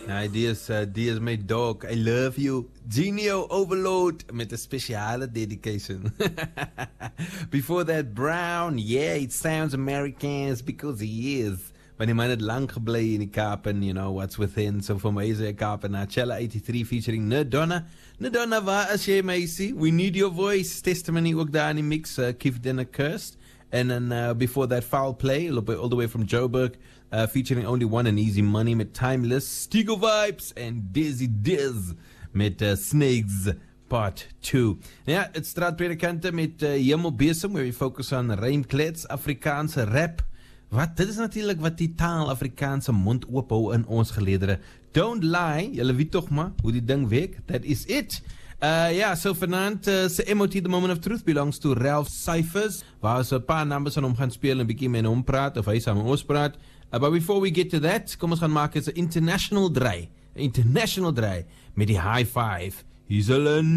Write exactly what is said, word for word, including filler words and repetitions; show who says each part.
Speaker 1: Nee, die is, uh, die is my dog. I love you. Genio Overload met een speciale dedication. Before that, Brown. Yeah, it sounds Americans because he is. Maar die man het lang gebleven in die Kaap en, you know, what's within. So voor mij is hij Kaap en Nachella eighty-three featuring Nadonna. Nadonna, waar is jij, meisie? We need your voice. Testimony ook daar in die mix. Uh, Keith Dinner Cursed. And then uh, before that, Foul Play, all the way from Joburg, uh, featuring Only One and Easy Money met Timeless, Stigo Vibes en Dizzy Diz met uh, Snakes Part two. Ja, het straatpredikante met uh, Jemmel Besem, where we focus on rijmklets, Afrikaanse rap. Wat? Dit is natuurlijk wat die taal Afrikaanse mond oophou in ons gelederen. Don't lie, julle weet toch maar hoe die ding werk. That is it. Uh, yeah, so Fernand, uh, sy M O T The Moment of Truth belongs to Ralph Cyphers, waar ons 'n paar numbers aan hom gaan speel en 'n bietjie met hom praat, of hy saam met ons praat. Uh, but before we get to that, kom ons gaan maak 'n international draai. 'n International draai met die high five. Hier's hulle